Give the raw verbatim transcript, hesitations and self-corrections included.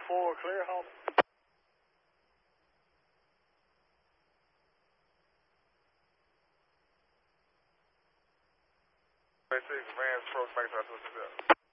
four, clear home. six, Vans approach back to our